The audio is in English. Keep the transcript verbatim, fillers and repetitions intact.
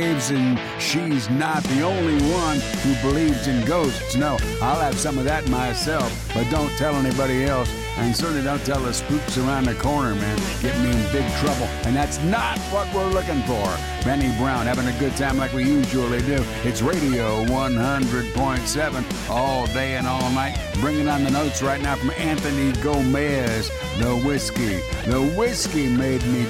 and she's not the only one who believes in ghosts. No, I'll have some of that myself, but don't tell anybody else, and certainly don't tell the spooks around the corner, man. Get me in big trouble, and that's not what we're looking for. Benny Brown having a good time like we usually do. It's Radio one hundred point seven all day and all night. Bringing on the notes right now from Anthony Gomez. The whiskey. The whiskey made me